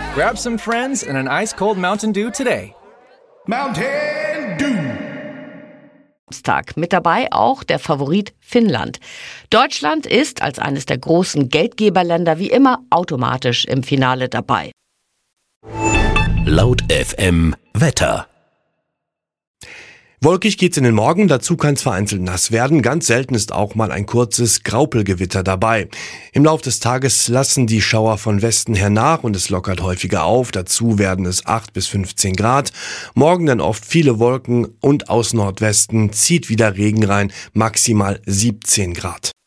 Grab some friends and an ice-cold Mountain Dew today. Mountain Dew. Mit dabei auch der Favorit Finnland. Deutschland ist als eines der großen Geldgeberländer wie immer automatisch im Finale dabei. Laut FM Wetter. Wolkig geht's in den Morgen, dazu kann es vereinzelt nass werden. Ganz selten ist auch mal ein kurzes Graupelgewitter dabei. Im Lauf des Tages lassen die Schauer von Westen her nach und es lockert häufiger auf. Dazu werden es 8 bis 15 Grad. Morgen dann oft viele Wolken und aus Nordwesten zieht wieder Regen rein, maximal 17 Grad.